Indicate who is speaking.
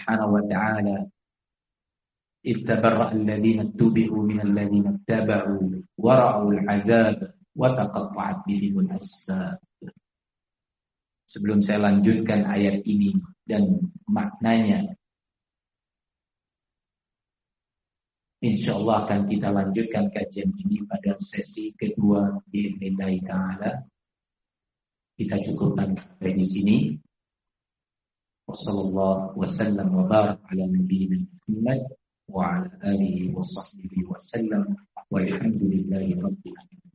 Speaker 1: Subhanahu wa ta'ala, ittabarra'a alladhina tubi'u minal ladzina ittaba'u wa ra'ul 'adzab wa taqatta'at bihimul asbab. Sebelum saya lanjutkan ayat ini dan maknanya, insyaallah akan kita lanjutkan kajian ini pada sesi kedua bi'idznillah ta'ala. Kita cukupkan sampai di sini. Wassallallahu wasallam wa barak ala nabiyyina Muhammad wa ala alihi wa sahbihi wa sallam walhamdulillahi rabbil alamin.